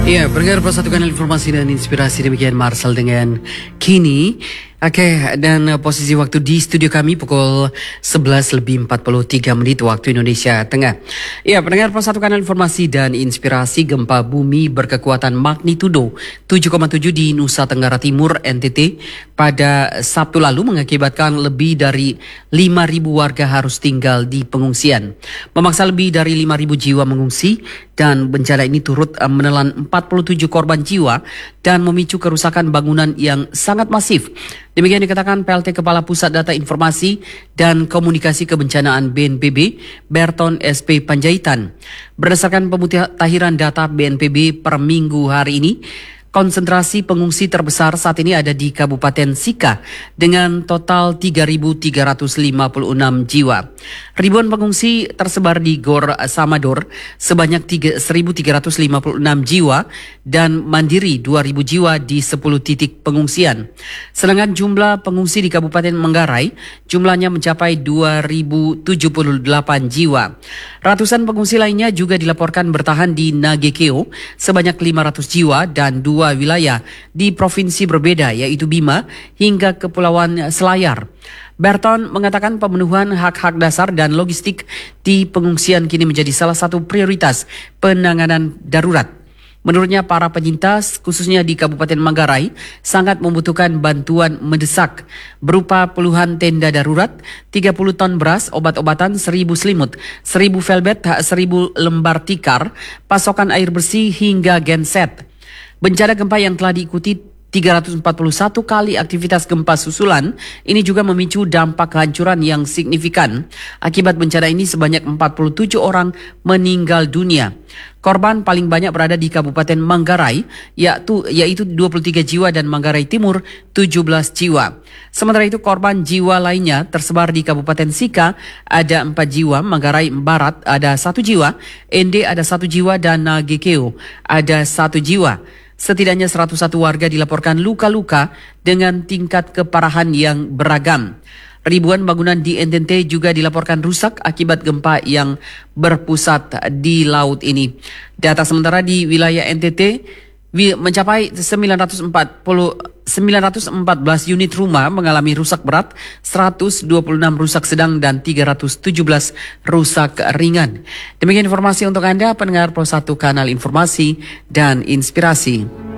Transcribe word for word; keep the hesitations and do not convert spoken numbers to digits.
Iya, pendengar persatukan informasi dan inspirasi demikian Marcel dengan Kini. Oke, okay, dan uh, posisi waktu di studio kami pukul sebelas lebih empat puluh tiga menit waktu Indonesia Tengah. Iya, pendengar persatukan informasi dan inspirasi, gempa bumi berkekuatan magnitudo tujuh koma tujuh di Nusa Tenggara Timur N T T pada Sabtu lalu mengakibatkan lebih dari lima ribu warga harus tinggal di pengungsian. Memaksa lebih dari lima ribu jiwa mengungsi dan bencana ini turut uh, menelan empat puluh tujuh korban jiwa dan memicu kerusakan bangunan yang sangat masif. Demikian dikatakan P L T Kepala Pusat Data Informasi dan Komunikasi Kebencanaan B N P B, Berton S P Panjaitan. Berdasarkan pemutahiran data B N P B per minggu hari ini, konsentrasi pengungsi terbesar saat ini ada di Kabupaten Sika dengan total tiga ribu tiga ratus lima puluh enam jiwa. Ribuan pengungsi tersebar di Gor Samador sebanyak seribu tiga ratus lima puluh enam jiwa dan mandiri dua ribu jiwa di sepuluh titik pengungsian. Sedangkan jumlah pengungsi di Kabupaten Manggarai jumlahnya mencapai dua ribu tujuh puluh delapan jiwa. Ratusan pengungsi lainnya juga dilaporkan bertahan di Nagekeo sebanyak lima ratus jiwa dan dua wilayah di provinsi berbeda yaitu Bima hingga Kepulauan Selayar. Berton mengatakan pemenuhan hak-hak dasar dan logistik di pengungsian kini menjadi salah satu prioritas penanganan darurat. Menurutnya para penyintas khususnya di Kabupaten Manggarai sangat membutuhkan bantuan mendesak berupa puluhan tenda darurat, tiga puluh ton beras, obat-obatan, seribu selimut, seribu velvet, seribu lembar tikar, pasokan air bersih hingga genset. Bencana gempa yang telah diikuti tiga ratus empat puluh satu kali aktivitas gempa susulan ini juga memicu dampak kehancuran yang signifikan. Akibat bencana ini sebanyak empat puluh tujuh orang meninggal dunia. Korban paling banyak berada di Kabupaten Manggarai yaitu, yaitu dua puluh tiga jiwa dan Manggarai Timur tujuh belas jiwa. Sementara itu korban jiwa lainnya tersebar di Kabupaten Sika ada empat jiwa, Manggarai Barat ada satu jiwa, N D ada satu jiwa dan Nagekeo ada satu jiwa. Setidaknya seratus satu warga dilaporkan luka-luka dengan tingkat keparahan yang beragam. Ribuan bangunan di N T T juga dilaporkan rusak akibat gempa yang berpusat di laut ini. Data sementara di wilayah N T T mencapai sembilan ratus empat belas unit rumah mengalami rusak berat, seratus dua puluh enam rusak sedang dan tiga ratus tujuh belas rusak ringan. Demikian informasi untuk Anda pendengar Pro satu Kanal Informasi dan Inspirasi.